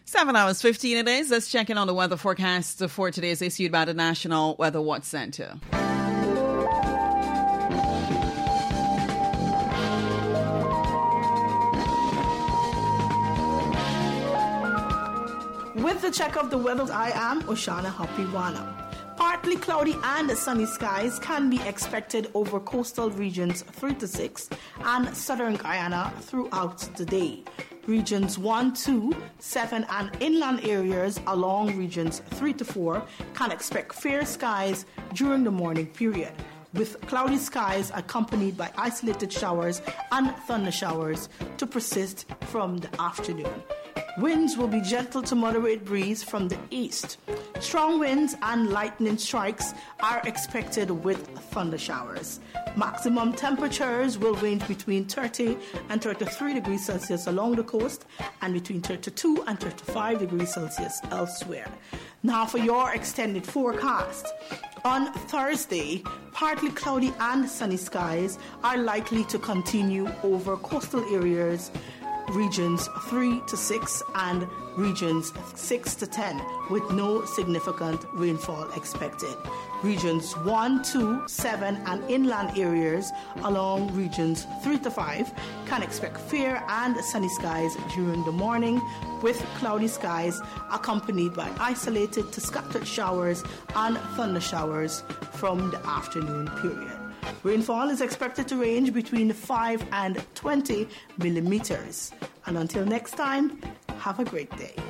7 hours, 15 it is. Let's check in on the weather forecast for today as issued by the National Weather Watch Center. With the check of the weather, I am Oshana Hapiwana. Partly cloudy and sunny skies can be expected over coastal regions 3 to 6 and southern Guyana throughout the day. Regions 1, 2, 7 and inland areas along regions 3 to 4 can expect fair skies during the morning period, with cloudy skies accompanied by isolated showers and thunder showers to persist from the afternoon. Winds will be gentle to moderate breeze from the east. Strong winds and lightning strikes are expected with thunder showers. Maximum temperatures will range between 30 and 33 degrees Celsius along the coast and between 32 and 35 degrees Celsius elsewhere. Now for your extended forecast. On Thursday, partly cloudy and sunny skies are likely to continue over coastal areas, regions 3 to 6 and regions 6 to 10, with no significant rainfall expected. Regions 1, 2, 7 and inland areas along regions 3 to 5 can expect fair and sunny skies during the morning, with cloudy skies accompanied by isolated to scattered showers and thunder showers from the afternoon period. Rainfall is expected to range between 5 and 20 millimeters. And until next time, have a great day.